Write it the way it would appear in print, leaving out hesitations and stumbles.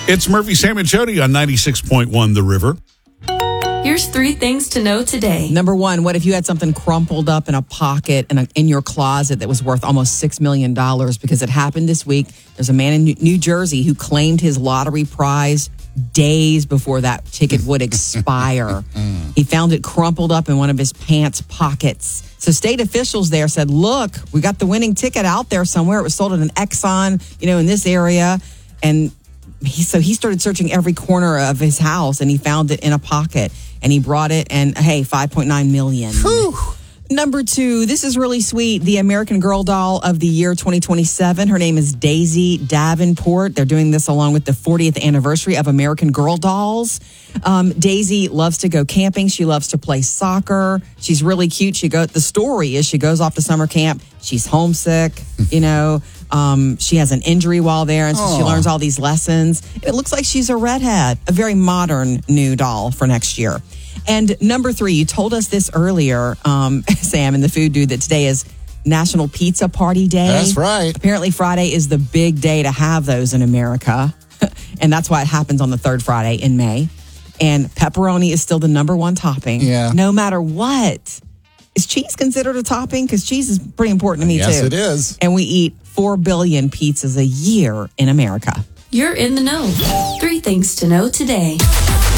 It's Murphy, Sam, and Jody on 96.1 The River. Here's 3 things to know today. Number 1, what if you had something crumpled up in a pocket in your closet that was worth almost $6 million? Because it happened this week. There's a man in New Jersey who claimed his lottery prize days before that ticket would expire. He found it crumpled up in one of his pants pockets. So state officials there said, look, we got the winning ticket out there somewhere. It was sold at an Exxon, in this area. And he started searching every corner of his house, and he found it in a pocket. And he brought it, and hey, $5.9 million. Whew. Number 2, this is really sweet. The American Girl doll of the year 2027. Her name is Daisy Davenport. They're doing this along with the 40th anniversary of American Girl dolls. Daisy loves to go camping. She loves to play soccer. She's really cute. The story is she goes off to summer camp. She's homesick, She has an injury while there, and so she learns all these lessons. It looks like she's a redhead, a very modern new doll for next year. And number 3, you told us this earlier, Sam, and the food dude, that today is National Pizza Party Day. That's right. Apparently Friday is the big day to have those in America. And that's why it happens on the 3rd Friday in May. And pepperoni is still the number 1 topping. Yeah. No matter what. Is cheese considered a topping? Because cheese is pretty important to me, too. Yes, it is. And we eat 4 billion pizzas a year in America. You're in the know. 3 things to know today.